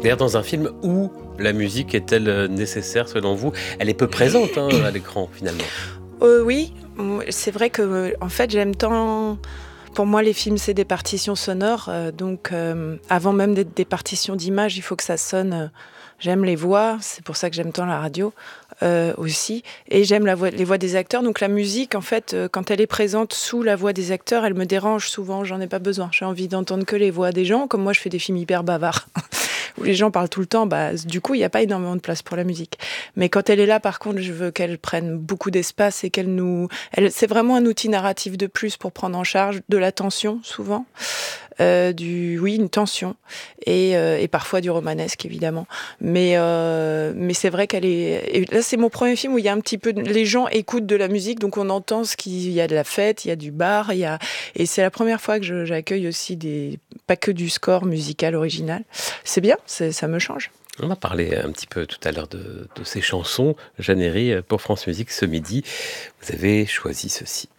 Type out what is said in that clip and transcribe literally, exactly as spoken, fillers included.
D'ailleurs, dans un film où la musique est-elle nécessaire selon vous? Elle est peu présente hein, à l'écran finalement. Euh, oui, c'est vrai que en fait j'aime tant. Pour moi, les films, c'est des partitions sonores. Euh, donc, euh, avant même d'être des partitions d'images, il faut que ça sonne. Euh, j'aime les voix, c'est pour ça que j'aime tant la radio euh, aussi. Et j'aime la voix, les voix des acteurs. Donc, la musique, en fait, euh, quand elle est présente sous la voix des acteurs, elle me dérange souvent. J'en ai pas besoin. J'ai envie d'entendre que les voix des gens. Comme moi, je fais des films hyper bavards. Où les gens parlent tout le temps, bah, du coup, il n'y a pas énormément de place pour la musique. Mais quand elle est là, par contre, je veux qu'elle prenne beaucoup d'espace et qu'elle nous... Elle, c'est vraiment un outil narratif de plus pour prendre en charge de la tension, souvent. Euh, du, oui, une tension. Et, euh, et parfois du romanesque, évidemment. Mais, euh, mais c'est vrai qu'elle est... Et là, c'est mon premier film où il y a un petit peu... Les gens écoutent de la musique, donc on entend ce qu'il y a de la fête, il y a du bar, il y a... Et c'est la première fois que je, j'accueille aussi des... Pas que du score musical original. C'est bien, c'est, ça me change. On a parlé un petit peu tout à l'heure de, de ces chansons. Jeanne Herry, pour France Musique, ce midi, vous avez choisi ceci.